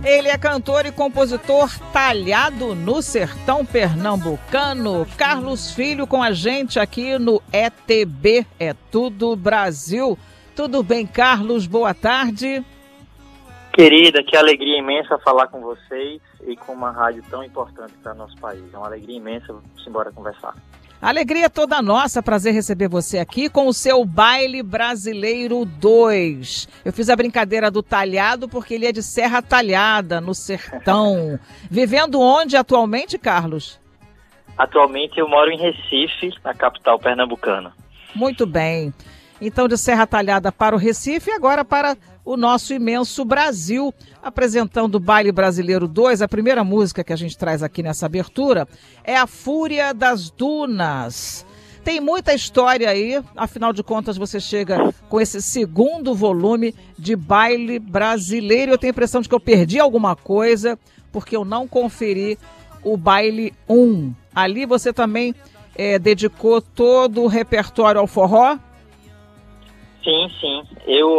Ele é cantor e compositor talhado no sertão pernambucano. Carlos Filho com a gente aqui no ETB, É Tudo Brasil. Tudo bem, Carlos? Boa tarde. Querida, que alegria imensa falar com vocês e com uma rádio tão importante para o nosso país. É uma alegria imensa, vamos embora conversar. Alegria toda nossa, prazer receber você aqui com o seu Baile Brasileiro 2. Eu fiz a brincadeira do talhado porque ele é de Serra Talhada, no sertão. Vivendo onde atualmente, Carlos? Atualmente eu moro em Recife, na capital pernambucana. Muito bem. Então, de Serra Talhada para o Recife e agora para o nosso imenso Brasil, apresentando o Baile Brasileiro 2. A primeira música que a gente traz aqui nessa abertura é A Fúria das Dunas. Tem muita história aí, afinal de contas você chega com esse segundo volume de Baile Brasileiro. Eu tenho a impressão de que eu perdi alguma coisa, porque eu não conferi o Baile 1. Ali você também dedicou todo o repertório ao forró? Sim, eu